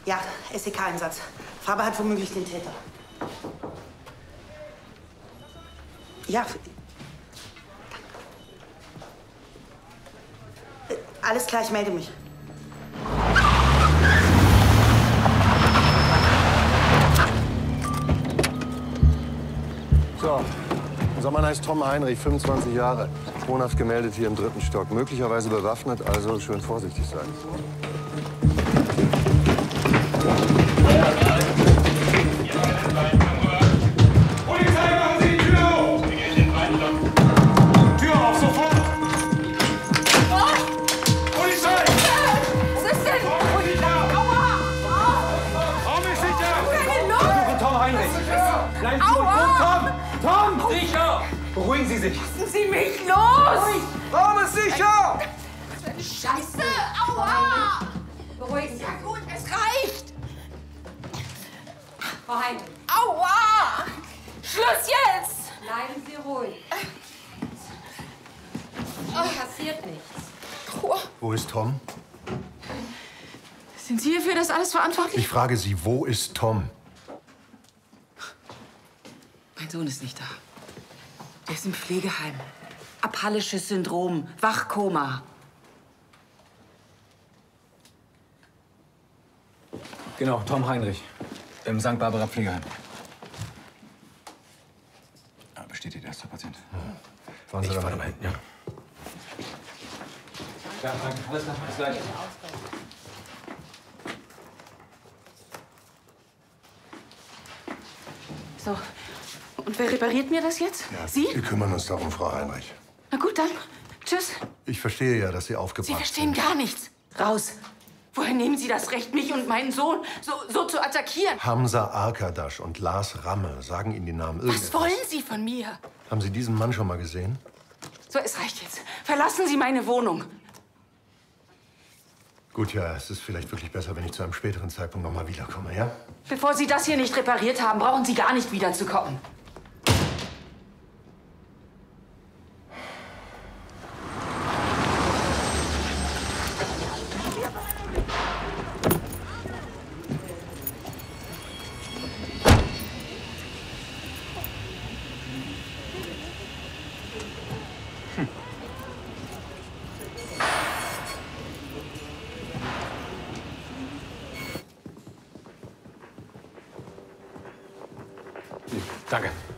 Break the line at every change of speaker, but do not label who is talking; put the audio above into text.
Ja, SEK-Einsatz. Farbe hat womöglich den Täter. Ja. Alles klar, ich melde mich.
So, unser Mann heißt Tom Heinrich, 25 Jahre. Wohnhaft gemeldet hier im 3. Stock. Möglicherweise bewaffnet, also schön vorsichtig sein.
Polizei, machen Sie die Tür auf! Tür auf, sofort! Polizei!
Was ist denn?
Raum ist sicher!
Aua!
Raum ist sicher!
Was ist denn los?
Suchen Tom Heinrich! Bleiben Sie ruhig! Tom! Tom! Sicher! Beruhigen Sie sich!
Lassen Sie mich los!
Raum ist sicher!
Was für eine Scheiße! Aua! Beruhigen Sie. Ja gut, es reicht! Frau Heinrich. Aua! Schluss jetzt!
Bleiben Sie ruhig. Passiert nichts.
Wo ist Tom?
Sind Sie für das alles verantwortlich?
Ich frage Sie, wo ist Tom?
Mein Sohn ist nicht da. Der ist im Pflegeheim. Apallisches Syndrom, Wachkoma.
Genau, Tom Heinrich. Im St. Barbara Pflegeheim. Ja, bestätigt, er ist der Patient.
Fahren Sie da mal hin. Ja.
Ja, danke. Alles klar, bis gleich.
So, und wer repariert mir das jetzt?
Ja,
Sie?
wir kümmern uns darum, Frau Heinrich.
Na gut, dann. Tschüss.
Ich verstehe ja, dass Sie aufgebracht
Sie verstehen
sind.
gar nichts. Raus. Woher nehmen Sie das Recht, mich und meinen Sohn so zu attackieren?
Hamza Arkadasch und Lars Ramme sagen Ihnen die Namen.
Was wollen Sie von mir?
Haben Sie diesen Mann schon mal gesehen?
So, es reicht jetzt. Verlassen Sie meine Wohnung.
Gut, ja, es ist vielleicht wirklich besser, wenn ich zu einem späteren Zeitpunkt noch mal wiederkomme, ja?
Bevor Sie das hier nicht repariert haben, brauchen Sie gar nicht wiederzukommen.
Danke.